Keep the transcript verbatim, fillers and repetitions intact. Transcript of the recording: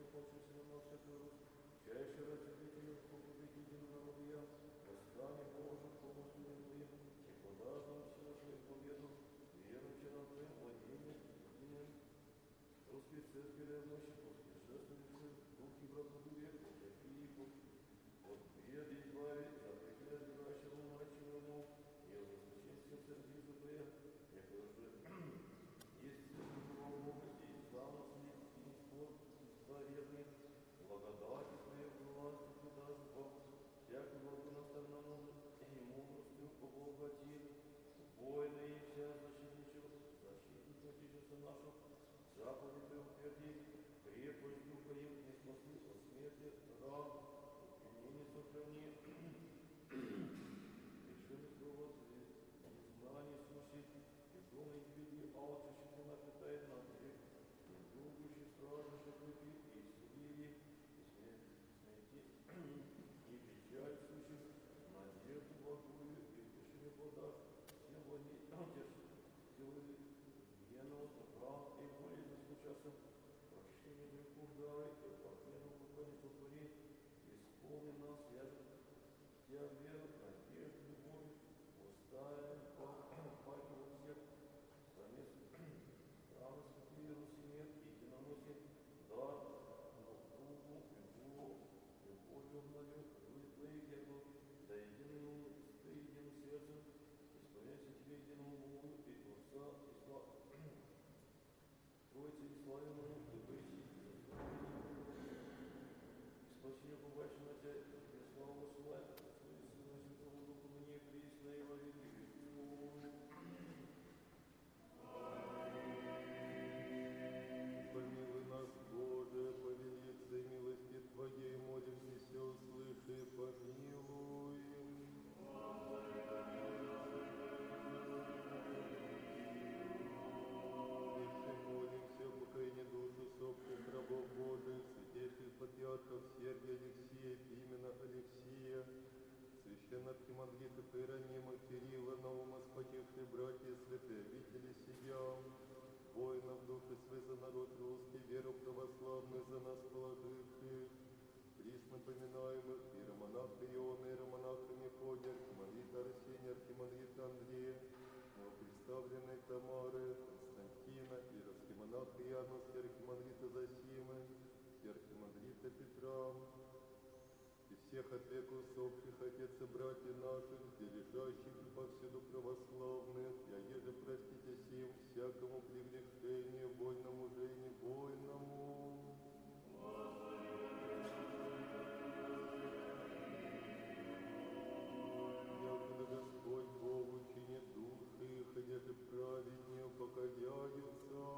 хочется на нас Русь, чаще разделителю победительного народа, восстание Божьим помощью Твоим, и подашь нам силу Твою победу, веруючи на Твоем владении, единым, Русской Церкви ревности, путешественницы, духи братолюбия, укрепи и от бед избавить, запрети разбирающего мрачного, и в возвещенстве сердцу Твоя, якое же есть Бога Бога, и славностный, и спор, исповедный, благодати Твоей власти Ты даст Бог, всякую благонаставленную и мудростью обогати, воины и вся защитничев, защитник Отечества нашу, заповедь Твою утверди, крепость духа им не спасли от смерти, раб, упрямление сохрани, решили провод, незнание слушать, и полный веди, алчущий ты напитает на грех, и другущий стражущий крепи, и судили, и смерти, и печаль слушай, надежду благую, и утешение подашь, всем войне одержь, силы гнева, добра и воли заслучаться, прощение грехов дай, и блаженную поклонницу твори, исполни нас, я Тя веру, надежду, любовь, уставим, паки во всех, замес, рано святые Руси мир, единоносие, дар, другу, любовь, любовью обновил, люди твои гербу, да единым, ты единым сердцем, исполняйся тебе единому Богу, и Творца, и слава, Троице и славяному, и выйти, и спасение побачим на тебя, и славу славим, Отцу и Сына и Святому Духу, ныне и присно и во веки веков. Помилуй нас, Боже, по великой милости Твоей, молимся, все услыши, помилуй. И все молимся о покоении душ усопших рабов Божиих, святейших патриархов Сергия, Алексея, Пимена, Алексея, священноархимандрита Иеронима, Кирилла, Наума, спасившие братья, святые обители сия, воинов души свои за народ русский, веру православную за нас положивших, присно поминаемых иеромонаха Иона, иеромонаха Мефодия, архимандрита Арсения, архимандрита Андрея, новоприставленной Тамары, Константина, иерархимонаха Иоанновского, архимандрита Зосимы, архимандрита Петра, и всех от века усопших, отец и братья наших, где лежащих и повсюду православных, и еже простите сим всякому прегрешению, вольному же и невольному. Якогда Господь Бог учинит души их, и еже праведнее покаяются.